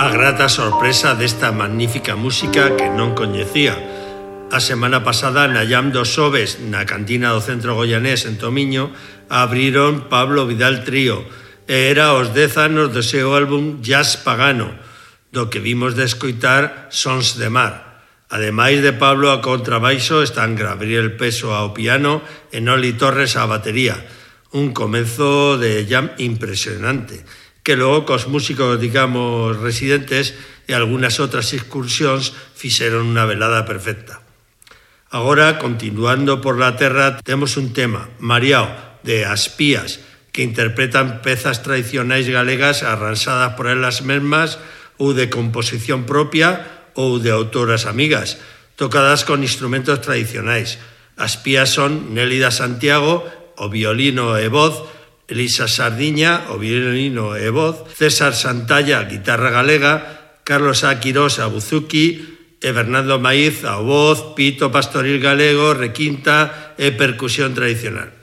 a grata sorpresa desta magnífica música que non coñecía. A semana pasada na Jam dos Xoves, na cantina do Centro Goianés en Tomiño, abriron Pablo Vidal Trío, e era os 10 anos do seu álbum Jazz Pagano, do que vimos de escoitar Sons de Mar. Ademais de Pablo a contrabaixo están Gabriel Peso ao piano e Noli Torres á batería. Un comezo de jam impresionante, que logo cos músicos, digamos, residentes e algunhas outras excursións fixeron unha velada perfecta. Agora, continuando por la terra, temos un tema, Mariao, de As Pías, que interpretan pezas tradicionais galegas arranxadas por elas mesmas ou de composición propia ou de autoras amigas, tocadas con instrumentos tradicionais. As Pías son Nélida Santiago, o violino e voz, Elisa Sardiña, o violino e voz, César Santalla, guitarra galega, Carlos A. Quirós, a buzuki, e Fernando Maíz, a voz, pito pastoril galego, requinta e percusión tradicional.